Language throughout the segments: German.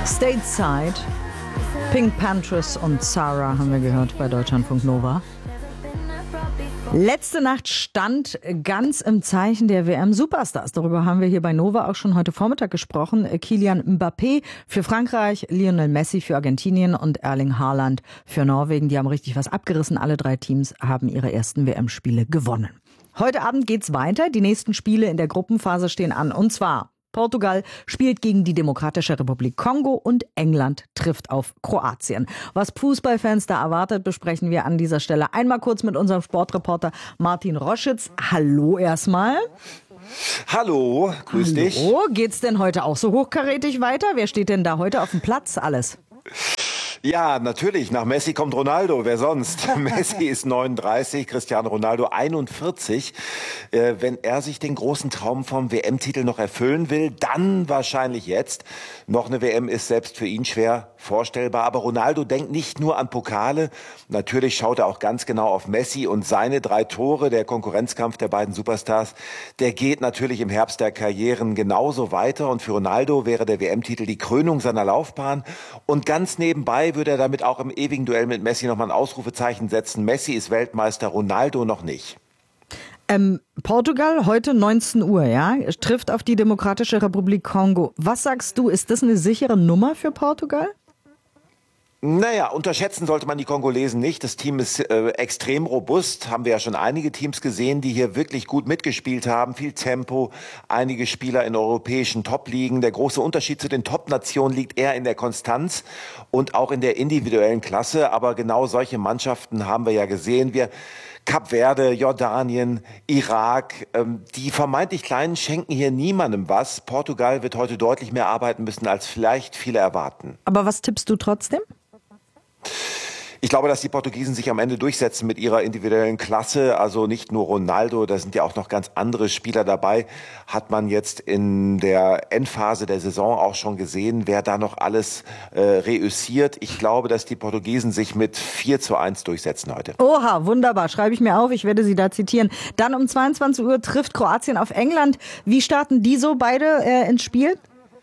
Stateside, Pink Panthers und Sarah haben wir gehört bei Deutschlandfunk Nova. Letzte Nacht stand ganz im Zeichen der WM-Superstars. Darüber haben wir hier bei Nova auch schon heute Vormittag gesprochen. Kylian Mbappé für Frankreich, Lionel Messi für Argentinien und Erling Haaland für Norwegen. Die haben richtig was abgerissen. Alle drei Teams haben ihre ersten WM-Spiele gewonnen. Heute Abend geht's weiter. Die nächsten Spiele in der Gruppenphase stehen an. Und zwar Portugal spielt gegen die Demokratische Republik Kongo und England trifft auf Kroatien. Was Fußballfans da erwartet, besprechen wir an dieser Stelle einmal kurz mit unserem Sportreporter Martin Roschitz. Hallo erstmal. Hallo, grüß dich. Geht's denn heute auch so hochkarätig weiter? Wer steht denn da heute auf dem Platz alles? Ja, natürlich. Nach Messi kommt Ronaldo. Wer sonst? Messi ist 39, Cristiano Ronaldo 41. Wenn er sich den großen Traum vom WM-Titel noch erfüllen will, dann wahrscheinlich jetzt. Noch eine WM ist selbst für ihn schwer vorstellbar. Aber Ronaldo denkt nicht nur an Pokale. Natürlich schaut er auch ganz genau auf Messi und seine 3 Tore. Der Konkurrenzkampf der beiden Superstars, der geht natürlich im Herbst der Karrieren genauso weiter. Und für Ronaldo wäre der WM-Titel die Krönung seiner Laufbahn. Und ganz nebenbei würde er damit auch im ewigen Duell mit Messi nochmal ein Ausrufezeichen setzen. Messi ist Weltmeister, Ronaldo noch nicht. Portugal heute 19 Uhr, ja, trifft auf die Demokratische Republik Kongo. Was sagst du, ist das eine sichere Nummer für Portugal? Naja, unterschätzen sollte man die Kongolesen nicht. Das Team ist extrem robust. Haben wir ja schon einige Teams gesehen, die hier wirklich gut mitgespielt haben. Viel Tempo, einige Spieler in europäischen Top-Ligen. Der große Unterschied zu den Top-Nationen liegt eher in der Konstanz und auch in der individuellen Klasse. Aber genau solche Mannschaften haben wir ja gesehen. Kap Verde, Jordanien, Irak, die vermeintlich Kleinen schenken hier niemandem was. Portugal wird heute deutlich mehr arbeiten müssen, als vielleicht viele erwarten. Aber was tippst du trotzdem? Ich glaube, dass die Portugiesen sich am Ende durchsetzen mit ihrer individuellen Klasse. Also nicht nur Ronaldo, da sind ja auch noch ganz andere Spieler dabei. Hat man jetzt in der Endphase der Saison auch schon gesehen, wer da noch alles reüssiert. Ich glaube, dass die Portugiesen sich mit 4:1 durchsetzen heute. Oha, wunderbar. Schreibe ich mir auf. Ich werde sie da zitieren. Dann um 22 Uhr trifft Kroatien auf England. Wie starten die so beide ins Spiel?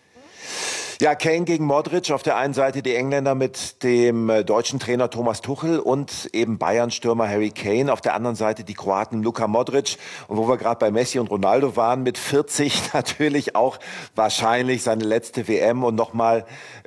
Ja, Kane gegen Modric, auf der einen Seite die Engländer mit dem deutschen Trainer Thomas Tuchel und eben Bayern-Stürmer Harry Kane, auf der anderen Seite die Kroaten Luka Modric. Und wo wir gerade bei Messi und Ronaldo waren, mit 40 natürlich auch wahrscheinlich seine letzte WM und nochmal,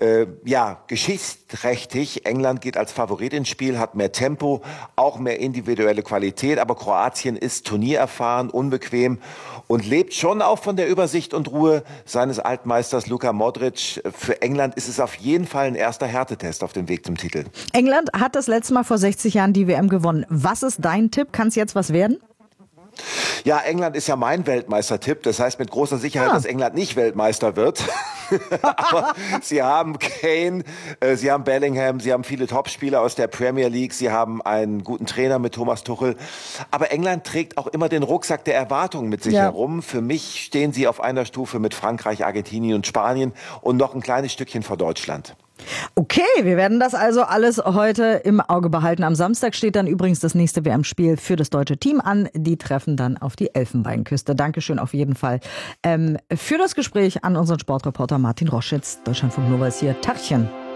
geschichtsträchtig. England geht als Favorit ins Spiel, hat mehr Tempo, auch mehr individuelle Qualität, aber Kroatien ist turniererfahren, unbequem und lebt schon auch von der Übersicht und Ruhe seines Altmeisters Luka Modric. Für England ist es auf jeden Fall ein erster Härtetest auf dem Weg zum Titel. England hat das letzte Mal vor 60 Jahren die WM gewonnen. Was ist dein Tipp? Kann es jetzt was werden? Ja, England ist ja mein Weltmeistertipp. Das heißt mit großer Sicherheit, dass England nicht Weltmeister wird. Aber sie haben Kane, sie haben Bellingham, sie haben viele Topspieler aus der Premier League, sie haben einen guten Trainer mit Thomas Tuchel. Aber England trägt auch immer den Rucksack der Erwartungen mit sich herum. Für mich stehen sie auf einer Stufe mit Frankreich, Argentinien und Spanien und noch ein kleines Stückchen vor Deutschland. Okay, wir werden das also alles heute im Auge behalten. Am Samstag steht dann übrigens das nächste WM-Spiel für das deutsche Team an. Die treffen dann auf die Elfenbeinküste. Dankeschön auf jeden Fall für das Gespräch an unseren Sportreporter Martin Roschitz. Deutschlandfunk Nova ist hier. Tachchen.